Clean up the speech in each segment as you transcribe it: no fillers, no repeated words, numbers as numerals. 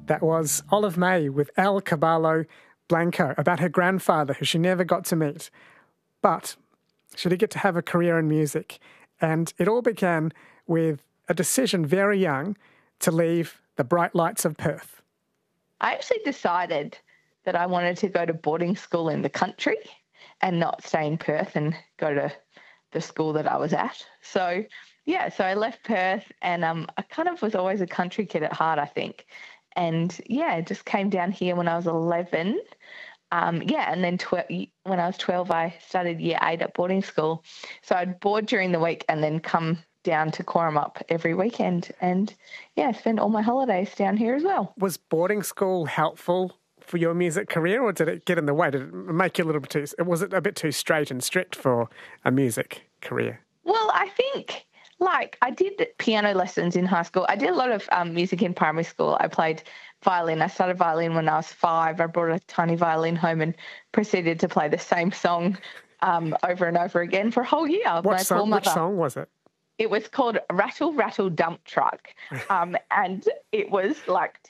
That was Olive May with El Caballo Blanco about her grandfather who she never got to meet. But she did get to have a career in music, and it all began with a decision very young to leave the bright lights of Perth. I actually decided that I wanted to go to boarding school in the country and not stay in Perth and go to the school that I was at. So I left Perth, and I kind of was always a country kid at heart, I think. And, just came down here when I was 11. And then when I was 12, I started year 8 at boarding school. So I'd board during the week and then come down to Corrimup every weekend and, spend all my holidays down here as well. Was boarding school helpful for your music career, or did it get in the way? Did it make you a little bit too... Was it a bit too straight and strict for a music career? Well, I think... I did piano lessons in high school. I did a lot of music in primary school. I played violin. I started violin when I was 5. I brought a tiny violin home and proceeded to play the same song over and over again for a whole year. Which song was it? It was called Rattle, Rattle, Dump Truck. And it was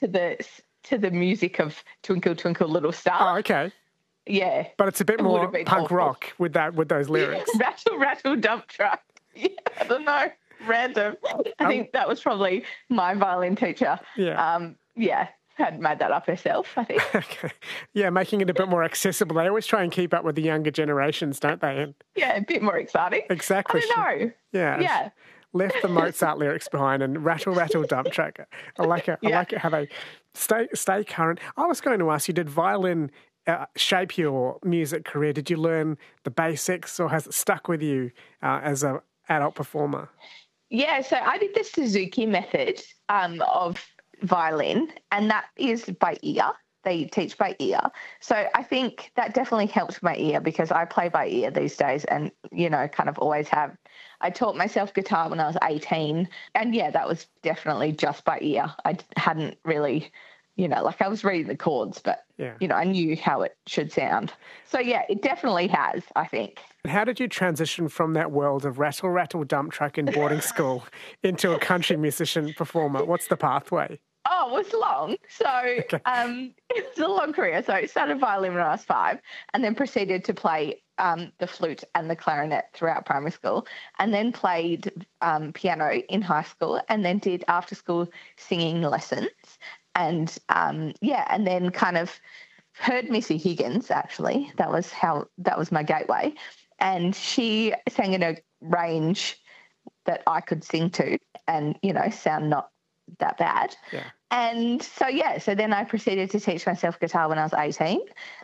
to the music of Twinkle, Twinkle, Little Star. Oh, okay. Yeah. But it's a bit more punk rock with those lyrics. Rattle, rattle, dump truck. Yeah, I don't know. Random. I think that was probably my violin teacher. Yeah. Had made that up herself, I think. Okay. Yeah, making it a bit more accessible. They always try and keep up with the younger generations, don't they? A bit more exciting. Exactly. I don't know. Yeah. Left the Mozart lyrics behind and rattle, rattle, dump truck. I like it. I like it how they stay current. I was going to ask you, did violin shape your music career? Did you learn the basics, or has it stuck with you as an adult performer? Yeah, so I did the Suzuki method of violin, and that is by ear. They teach by ear. So I think that definitely helped my ear, because I play by ear these days and, kind of always have. I taught myself guitar when I was 18, and, that was definitely just by ear. I hadn't really, I was reading the chords, but, I knew how it should sound. So, it definitely has, I think. How did you transition from that world of rattle, rattle, dump truck in boarding school into a country musician performer? What's the pathway? Oh, it was long. So it was a long career. So I started violin when I was 5, and then proceeded to play the flute and the clarinet throughout primary school, and then played piano in high school, and then did after-school singing lessons. And, and then kind of heard Missy Higgins, actually. That was my gateway. And she sang in a range that I could sing to and, sound not that bad. Yeah. And so then I proceeded to teach myself guitar when I was 18.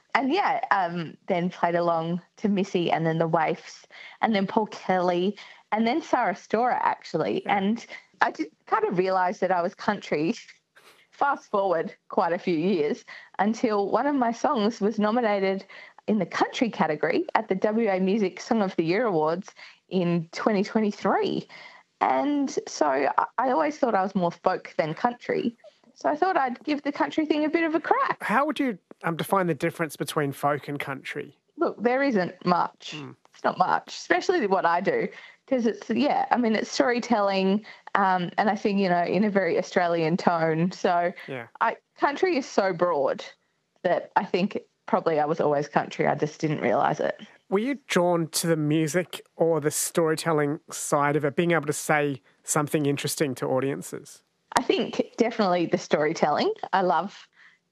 And, then played along to Missy, and then the Waifs, and then Paul Kelly, and then Sarah Storer, actually. Yeah. And I did kind of realise that I was country. Fast forward quite a few years until one of my songs was nominated in the country category at the WA Music Song of the Year Awards in 2023. And so I always thought I was more folk than country. So I thought I'd give the country thing a bit of a crack. How would you define the difference between folk and country? Look, there isn't much. It's not much, especially what I do, because it's storytelling, and I think, in a very Australian tone. So country is so broad that I think probably I was always country. I just didn't realise it. Were you drawn to the music or the storytelling side of it, being able to say something interesting to audiences? I think definitely the storytelling. I love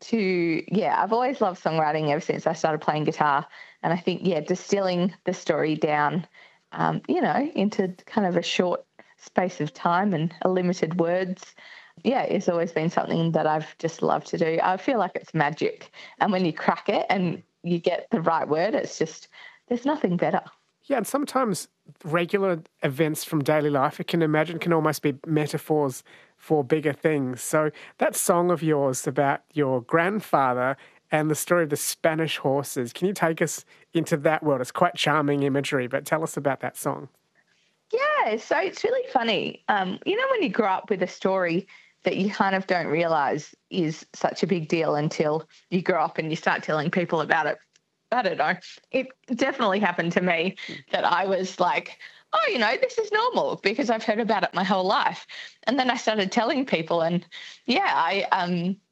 I've always loved songwriting ever since I started playing guitar. And I think, distilling the story down, into kind of a short space of time and a limited words, it's always been something that I've just loved to do. I feel like it's magic. And when you crack it and you get the right word, it's just, there's nothing better. Yeah, and sometimes regular events from daily life, I can imagine, can almost be metaphors for bigger things. So that song of yours about your grandfather and the story of the Spanish horses, can you take us into that world? It's quite charming imagery, but tell us about that song. Yeah, so it's really funny. When you grow up with a story that you kind of don't realise is such a big deal until you grow up and you start telling people about it. I don't know. It definitely happened to me that I was like, oh, this is normal because I've heard about it my whole life. And then I started telling people, and I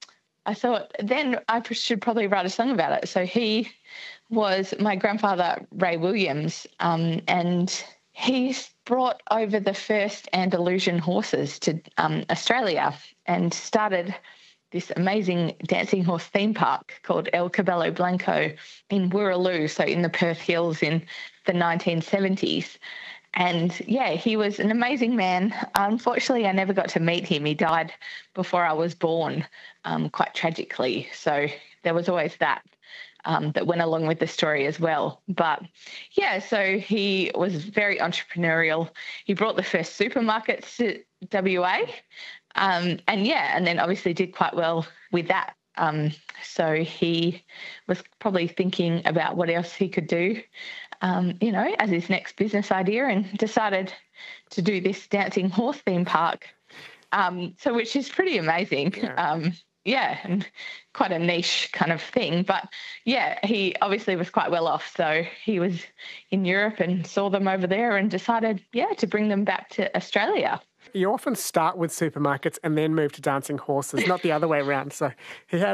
I thought then I should probably write a song about it. So he was my grandfather, Ray Williams, and he brought over the first Andalusian horses to Australia and started this amazing dancing horse theme park called El Cabello Blanco in Wirraloo, so in the Perth Hills in the 1970s. And, yeah, he was an amazing man. Unfortunately, I never got to meet him. He died before I was born, quite tragically. So there was always that went along with the story as well. But, yeah, so he was very entrepreneurial. He brought the first supermarkets to WA. And then obviously did quite well with that. So he was probably thinking about what else he could do, as his next business idea, and decided to do this dancing horse theme park. Which is pretty amazing. Yeah. And quite a niche kind of thing. But, yeah, he obviously was quite well off. So he was in Europe and saw them over there and decided, to bring them back to Australia. You often start with supermarkets and then move to dancing horses, not the other way around. So he had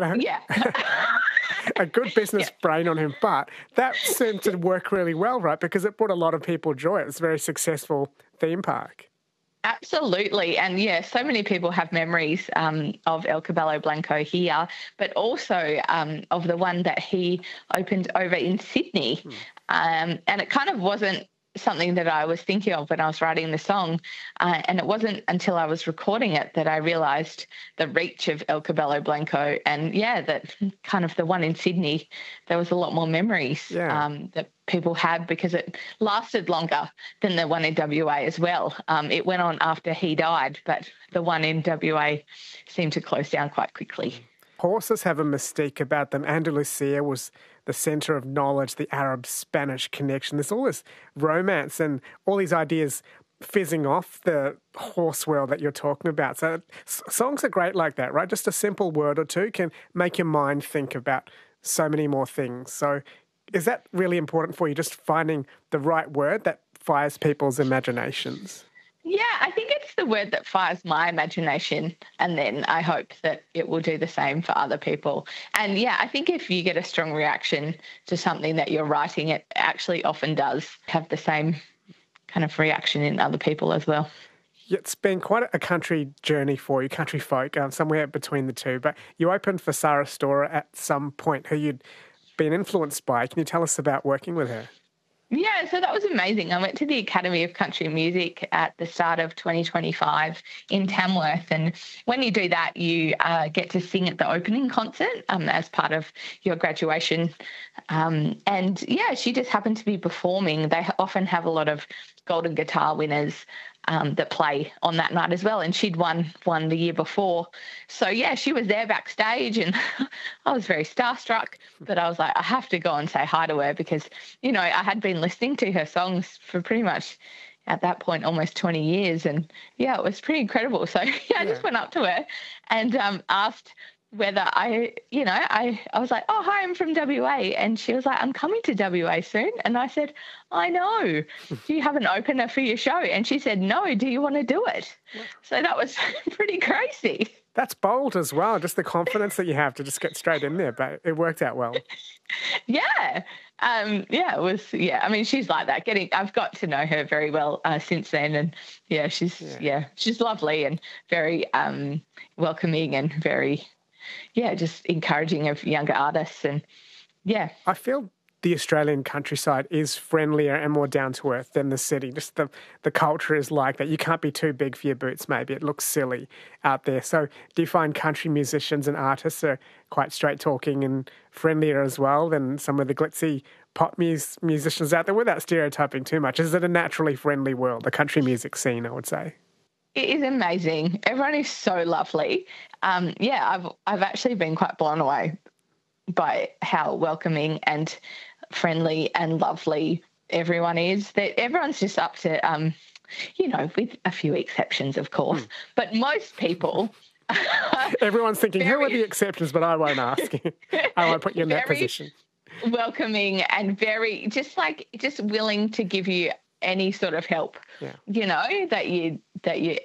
a good business brain on him, but that seemed to work really well, right? Because it brought a lot of people joy. It was a very successful theme park. Absolutely. And, so many people have memories of El Cabello Blanco here, but also of the one that he opened over in Sydney. And it kind of wasn't something that I was thinking of when I was writing the song. And it wasn't until I was recording it that I realised the reach of El Cabello Blanco. And, that kind of the one in Sydney, there was a lot more memories that people had because it lasted longer than the one in WA as well. It went on after he died, but the one in WA seemed to close down quite quickly. Horses have a mystique about them. Andalusia was the centre of knowledge, the Arab-Spanish connection. There's all this romance and all these ideas fizzing off the horse world that you're talking about. So songs are great like that, right? Just a simple word or two can make your mind think about so many more things. So is that really important for you, just finding the right word that fires people's imaginations? Yeah, I think it's the word that fires my imagination, and then I hope that it will do the same for other people. And, I think if you get a strong reaction to something that you're writing, it actually often does have the same kind of reaction in other people as well. It's been quite a country journey for you, country folk, somewhere between the two. But you opened for Sarah Storer at some point, who you'd been influenced by. Can you tell us about working with her? Yeah, so that was amazing. I went to the Academy of Country Music at the start of 2025 in Tamworth. And when you do that, you get to sing at the opening concert as part of your graduation. She just happened to be performing. They often have a lot of Golden Guitar winners that play on that night as well. And she'd won one the year before. So, she was there backstage and I was very starstruck. But I was like, I have to go and say hi to her because, I had been listening to her songs for pretty much at that point almost 20 years. And, it was pretty incredible. So, I just went up to her and asked whether I was like, oh, hi, I'm from WA. And she was like, I'm coming to WA soon. And I said, I know. Do you have an opener for your show? And she said, no, do you want to do it? So that was pretty crazy. That's bold as well, just the confidence that you have to just get straight in there. But it worked out well. It was, I mean, she's like that. I've got to know her very well since then. And she's lovely and very welcoming and very, just encouraging of younger artists. And I feel the Australian countryside is friendlier and more down to earth than the city. Just the culture is like that. You can't be too big for your boots, maybe. It looks silly out there. So do you find country musicians and artists are quite straight talking and friendlier as well than some of the glitzy pop musicians out there without stereotyping too much? Is it a naturally friendly world, the country music scene, I would say? It is amazing. Everyone is so lovely. I've actually been quite blown away by how welcoming and friendly and lovely everyone is. That everyone's just up to, with a few exceptions, of course, but most people. Everyone's thinking, who are the exceptions? But I won't ask. I won't put you in that position. Welcoming and very just willing to give you any sort of help. That you